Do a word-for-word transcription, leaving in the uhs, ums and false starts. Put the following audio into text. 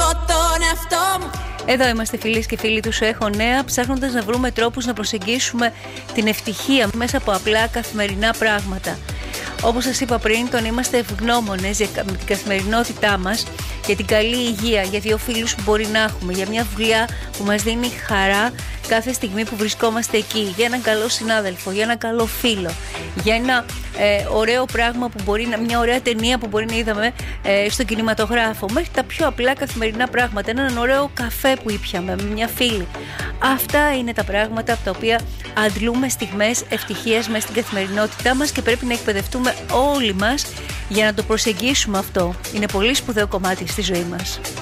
τον εαυτό μου. Εδώ είμαστε φίλες και φίλοι του Σου Έχω Νέα, ψάχνοντας να βρούμε τρόπους να προσεγγίσουμε την ευτυχία μέσα από απλά καθημερινά πράγματα. Όπως σας είπα πριν, τον είμαστε ευγνώμονες για την καθημερινότητά μας, για την καλή υγεία, για δύο φίλους που μπορεί να έχουμε, για μια δουλειά που μας δίνει χαρά κάθε στιγμή που βρισκόμαστε εκεί, για έναν καλό συνάδελφο, για ένα καλό φίλο, για ένα ε, ωραίο πράγμα που μπορεί να, μια ωραία ταινία που μπορεί να είδαμε ε, στον κινηματογράφο, μέχρι τα πιο απλά καθημερινά πράγματα, έναν ωραίο καφέ που ήπιαμε με μια φίλη. Αυτά είναι τα πράγματα από τα οποία αντλούμε στιγμές ευτυχίας μέσα στην καθημερινότητά μας και πρέπει να εκπαιδευτούμε όλοι μας για να το προσεγγίσουμε αυτό. Είναι πολύ σπουδαίο κομμάτι στη ζωή μας.